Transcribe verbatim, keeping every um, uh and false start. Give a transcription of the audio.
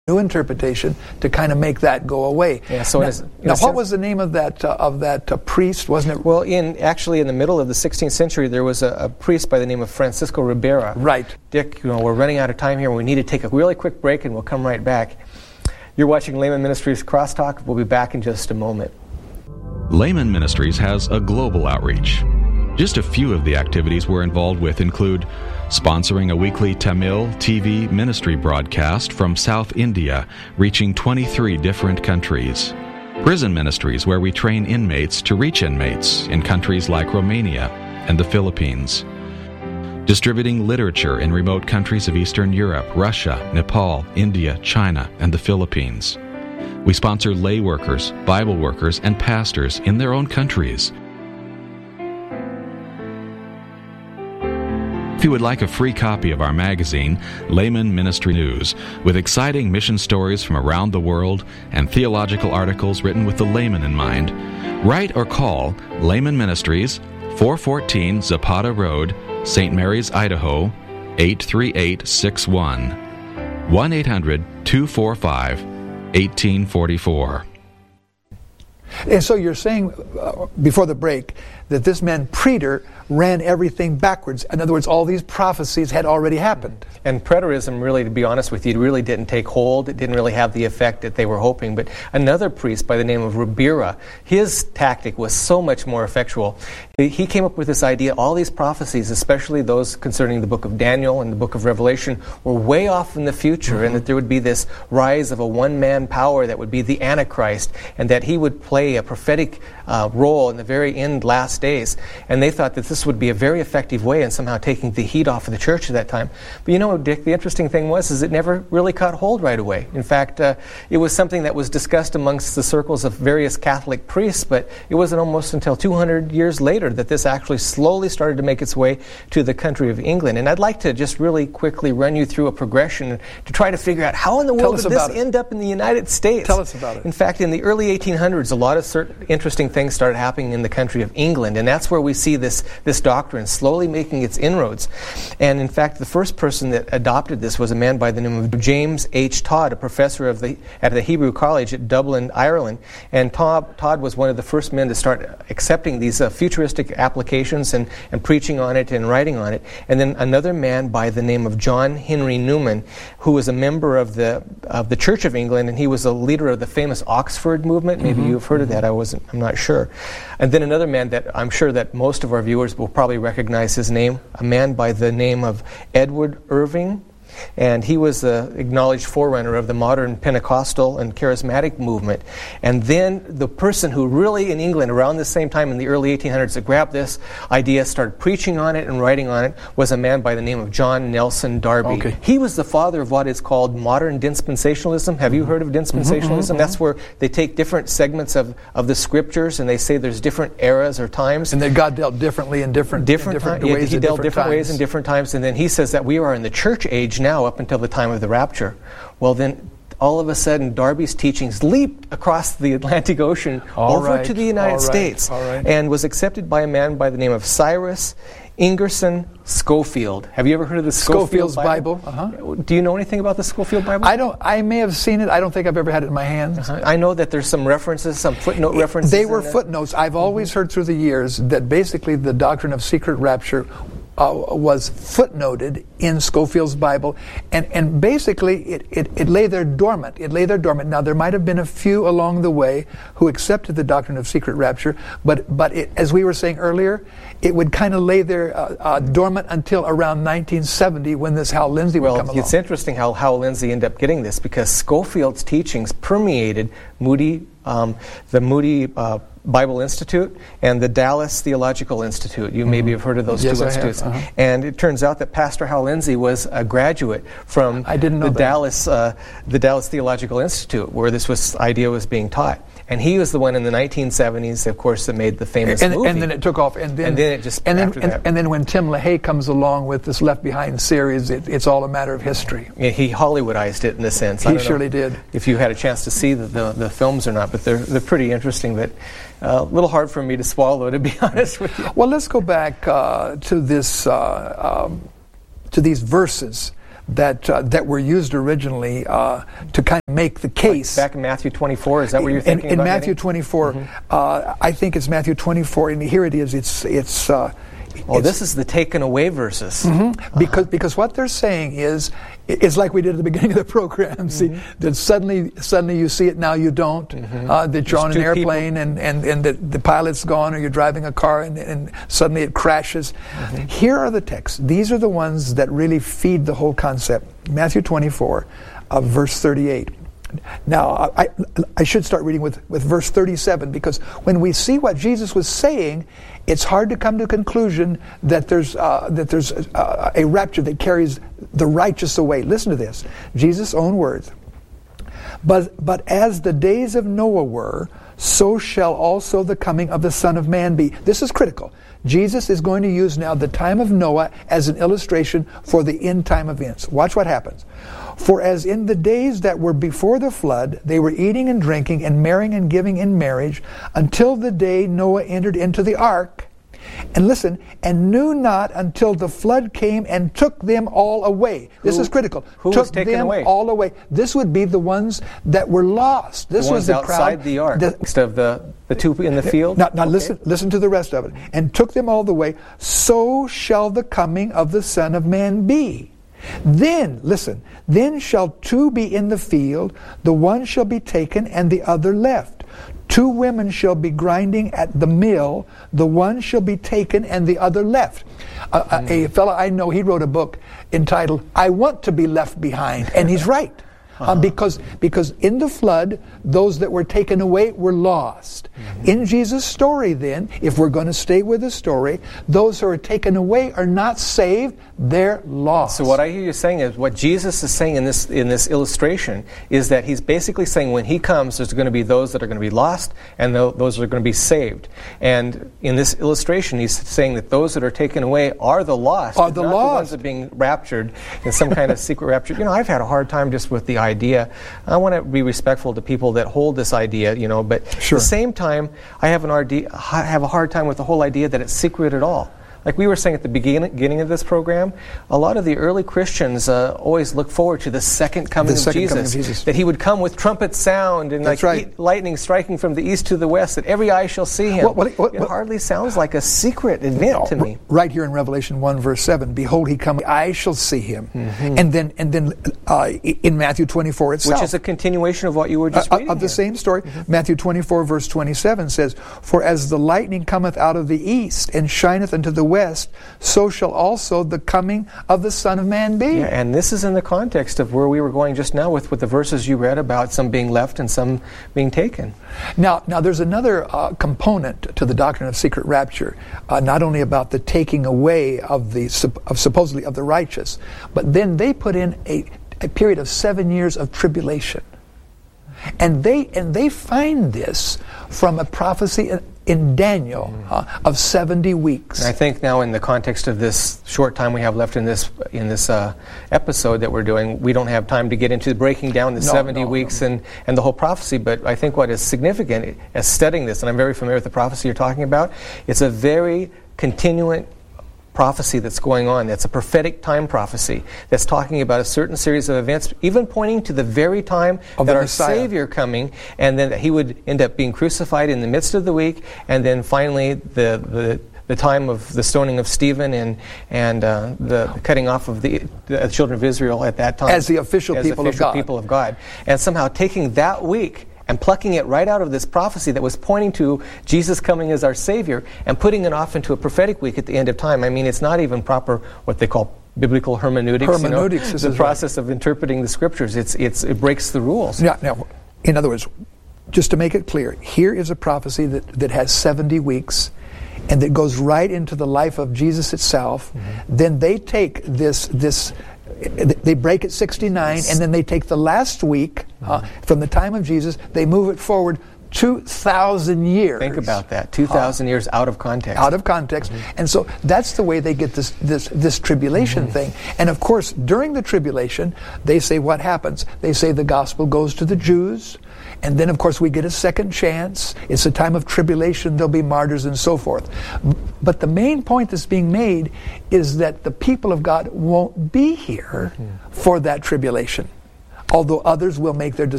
new interpretation to kind of make that go away. Yeah, so now, it is, now what was the name of that uh, of that uh, priest? Wasn't it? Well, in actually in the middle of the sixteenth century, there was a, a priest by the name of Francisco Ribera. Right. Dick, you know, we're running out of time here. We need to take a really quick break, and we'll come right back. You're watching Layman Ministries Crosstalk. We'll be back in just a moment. Layman Ministries has a global outreach. Just a few of the activities we're involved with include sponsoring a weekly Tamil T V ministry broadcast from South India, reaching twenty-three different countries. Prison ministries, where we train inmates to reach inmates in countries like Romania and the Philippines. Distributing literature in remote countries of Eastern Europe, Russia, Nepal, India, China, and the Philippines. We sponsor lay workers, Bible workers, and pastors in their own countries. If you would like a free copy of our magazine, Layman Ministry News, with exciting mission stories from around the world and theological articles written with the layman in mind, write or call Layman Ministries, four fourteen Zapata Road, Saint Mary's, Idaho, eight three eight six one, one eight hundred two four five eighteen forty-four. And so you're saying, uh, before the break, that this man Preter ran everything backwards. In other words, all these prophecies had already happened. And preterism, really, to be honest with you, really didn't take hold. It didn't really have the effect that they were hoping. But another priest by the name of Ribera, his tactic was so much more effectual. He came up with this idea, all these prophecies, especially those concerning the book of Daniel and the book of Revelation, were way off in the future, mm-hmm. and that there would be this rise of a one-man power that would be the Antichrist, and that he would play a prophetic uh, role in the very end, last days. And they thought that this would be a very effective way in somehow taking the heat off of the church at that time. But you know, Dick, the interesting thing was is it never really caught hold right away. In fact, uh, it was something that was discussed amongst the circles of various Catholic priests, but it wasn't almost until two hundred years later that this actually slowly started to make its way to the country of England. And I'd like to just really quickly run you through a progression to try to figure out how in the world did this it. end up in the United States. Tell us about it. In fact, in the early eighteen hundreds, a lot of certain interesting things started happening in the country of England, and that's where we see this, this doctrine slowly making its inroads. And in fact, the first person that adopted this was a man by the name of James H. Todd, a professor of the, at the Hebrew College at Dublin, Ireland. And Todd, Todd was one of the first men to start accepting these uh, futuristic applications and, and preaching on it and writing on it. And then another man by the name of John Henry Newman, who was a member of the of the Church of England, and he was a leader of the famous Oxford movement. Maybe mm-hmm. you've heard of that. I wasn't. I'm not sure. And then another man that I'm sure that most of our viewers will probably recognize his name, a man by the name of Edward Irving. And he was the acknowledged forerunner of the modern Pentecostal and charismatic movement. And then the person who really in England around the same time in the early eighteen hundreds that grabbed this idea, started preaching on it and writing on it, was a man by the name of John Nelson Darby. Okay. He was the father of what is called modern dispensationalism. Have you heard of dispensationalism? Mm-hmm, mm-hmm. That's where they take different segments of, of the scriptures and they say there's different eras or times. And that God dealt differently in different, different, in different time, ways. Yeah, he dealt different, different ways times. in different times. And then he says that we are in the church age now up until the time of the rapture. Well, then all of a sudden Darby's teachings leaped across the Atlantic Ocean all over right, to the United all right, States all right. and was accepted by a man by the name of Cyrus Ingerson Schofield. Have you ever heard of the Schofield Schofield's Bible? Bible? Uh-huh. Do you know anything about the Schofield Bible? I don't. I may have seen it. I don't think I've ever had it in my hands. Uh-huh. I know that there's some references, some footnote references. They were in footnotes. I've always mm-hmm. heard through the years that basically the doctrine of secret rapture Uh, was footnoted in Schofield's Bible, and, and basically it, it, it lay there dormant. It lay there dormant. Now, there might have been a few along the way who accepted the doctrine of secret rapture, but but it, as we were saying earlier, it would kind of lay there uh, uh, dormant until around nineteen seventy when this Hal Lindsey well, would come along. Well, it's interesting how Hal Lindsey ended up getting this because Schofield's teachings permeated Moody, um, the Moody uh, Bible Institute and the Dallas Theological Institute. You mm-hmm. maybe have heard of those yes, two I institutes. Uh-huh. And it turns out that Pastor Hal Lindsey was a graduate from I didn't know the that. Dallas uh, the Dallas Theological Institute, where this was idea was being taught. And he was the one in the nineteen seventies, of course, that made the famous and, movie. and then it took off. And then, and then it just and then, after and, that. and then when Tim LaHaye comes along with this Left Behind series, it, it's all a matter of history. Yeah, he Hollywoodized it in a sense. I He don't surely know did. if you had a chance to see the, the, the films or not, but they're they're pretty interesting. But a uh, little hard for me to swallow, to be honest with you. Well, let's go back uh, to this uh, um, to these verses that uh, that were used originally uh, to kind of make the case. Like back in Matthew twenty-four, is that what you're thinking in, in about? In Matthew getting? twenty-four, mm-hmm. uh, I think it's Matthew twenty-four, and here it is. It's it's. Uh, Oh, it's, this is the taken away verses. Mm-hmm, because because what they're saying is, it's like we did at the beginning of the program. Mm-hmm. See, that suddenly suddenly you see it, now you don't. Mm-hmm. Uh, that you're There's on an airplane people. and, and, and the, the pilot's gone, or you're driving a car and, and suddenly it crashes. Mm-hmm. Here are the texts. These are the ones that really feed the whole concept. Matthew twenty-four, uh, verse thirty-eight. Now, I, I should start reading with, with verse thirty-seven, because when we see what Jesus was saying, it's hard to come to the conclusion that there's uh, that there's uh, a rapture that carries the righteous away. Listen to this, Jesus' own words. But but as the days of Noah were, so shall also the coming of the Son of Man be. This is critical. Jesus is going to use now the time of Noah as an illustration for the end time events. Watch what happens. For as in the days that were before the flood, they were eating and drinking and marrying and giving in marriage until the day Noah entered into the ark. And listen, and knew not until the flood came and took them all away. Who, this is critical. Who took was taken them away? all away. This would be the ones that were lost. This the was ones the outside crowd the ark. that, Next of the, the two in the field. Now, now okay. listen, listen to the rest of it. And took them all the way. So shall the coming of the Son of Man be. Then, listen, then shall two be in the field, the one shall be taken and the other left. Two women shall be grinding at the mill, the one shall be taken and the other left. Uh, mm. A fellow I know, he wrote a book entitled, I Want to Be Left Behind, and he's right. Uh-huh. Um, because because in the flood, those that were taken away were lost. Mm-hmm. In Jesus' story then, if we're going to stay with the story, those who are taken away are not saved, they're lost. So what I hear you saying is, what Jesus is saying in this in this illustration is that he's basically saying when he comes, there's going to be those that are going to be lost and th- those that are going to be saved. And in this illustration, he's saying that those that are taken away are the lost, are the not lost. the ones that are being raptured in some kind of secret rapture. You know, I've had a hard time just with the idea. idea. I want to be respectful to people that hold this idea, you know, but sure. At the same time, I have an idea, I have a hard time with the whole idea that it's secret at all. Like we were saying at the beginning, beginning of this program, a lot of the early Christians uh, always look forward to the second coming, the of, second Jesus, coming of Jesus. That he would come with trumpet sound and That's like right. e- lightning striking from the east to the west, that every eye shall see him. What, what, what, it what, hardly sounds like a secret event no, to me. Right here in Revelation one, verse seven, behold, he cometh, I shall see him. Mm-hmm. And then and then uh, in Matthew twenty-four itself. Which is a continuation of what you were just uh, reading Of the here. same story. Mm-hmm. Matthew twenty-four, verse twenty-seven says, for as the lightning cometh out of the east and shineth unto the west, so shall also the coming of the Son of Man be. Yeah, and this is in the context of where we were going just now with, with the verses you read about some being left and some being taken. Now, now there's another uh, component to the doctrine of secret rapture, uh, not only about the taking away of the of supposedly of the righteous, but then they put in a, a period of seven years of tribulation, and they and they find this from a prophecy in Daniel uh, of seventy weeks. And I think now in the context of this short time we have left in this in this uh, episode that we're doing, we don't have time to get into breaking down the no, seventy no, weeks no. and, and the whole prophecy, but I think what is significant as studying this, and I'm very familiar with the prophecy you're talking about, it's a very continuant prophecy that's going on. That's a prophetic time prophecy that's talking about a certain series of events, even pointing to the very time of that our Messiah. Savior coming, and then that he would end up being crucified in the midst of the week, and then finally the the, the time of the stoning of Stephen and and uh, the cutting off of the, the children of Israel at that time as the official as people official of God. people of God, and somehow taking that week and plucking it right out of this prophecy that was pointing to Jesus coming as our Savior and putting it off into a prophetic week at the end of time. I mean, it's not even proper what they call biblical hermeneutics. Hermeneutics, you know, this the is process right. of interpreting the Scriptures. It's it's it breaks the rules. Yeah. Now, in other words, just to make it clear, here is a prophecy that, that has seventy weeks, and that goes right into the life of Jesus itself. Mm-hmm. Then they take this this. They break at sixty-nine, and then they take the last week uh, from the time of Jesus, they move it forward two thousand years. Think about that. two thousand uh, years out of context. Out of context. Mm-hmm. And so that's the way they get this this, this tribulation mm-hmm. thing. And of course, during the tribulation, they say what happens? They say the gospel goes to the Jews. And then, of course, we get a second chance. It's a time of tribulation. There'll be martyrs and so forth. But the main point that's being made is that the people of God won't be here mm-hmm. for that tribulation, although others will make their